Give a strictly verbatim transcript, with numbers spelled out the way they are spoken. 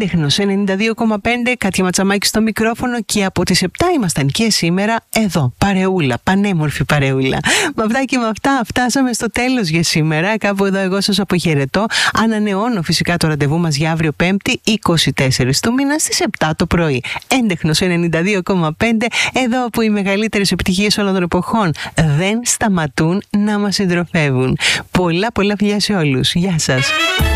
Έντεχνος ενενήντα δύο κόμμα πέντε, Κάτια Ματσαμάκη στο μικρόφωνο και από τις επτά ήμασταν και σήμερα εδώ, παρεούλα, πανέμορφη παρεούλα. Με αυτά και με αυτά φτάσαμε στο τέλος για σήμερα. Κάπου εδώ εγώ σας αποχαιρετώ. Ανανεώνω φυσικά το ραντεβού μας για αύριο Πέμπτη, είκοσι τέσσερις του μήνα στις επτά το πρωί. Έντεχνος ενενήντα δύο κόμμα πέντε, εδώ που οι μεγαλύτερες επιτυχίες όλων των εποχών δεν σταματούν να μας συντροφεύουν. Πολλά πολλά φιλιά σε όλους. Γεια σας.